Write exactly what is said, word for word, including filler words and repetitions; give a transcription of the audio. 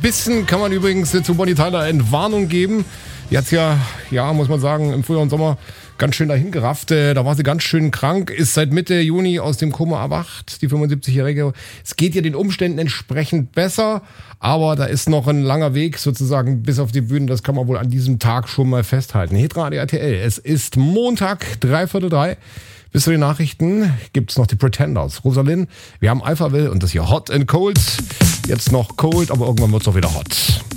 bisschen kann man übrigens zu Bonnie Tyler Entwarnung geben. Die hat's ja, ja, muss man sagen, im Frühjahr und Sommer ganz schön dahin gerafft. Da war sie ganz schön krank, ist seit Mitte Juni aus dem Koma erwacht, die fünfundsiebzigjährige. Es geht ihr den Umständen entsprechend besser, aber da ist noch ein langer Weg sozusagen bis auf die Bühne. Das kann man wohl an diesem Tag schon mal festhalten. Hitradio R T L, es ist Montag, dreiviertel drei. Bis zu den Nachrichten gibt's noch die Pretenders. Rosalind, wir haben Alphaville und das hier Hot and Cold. Jetzt noch Cold, aber irgendwann wird's auch wieder hot.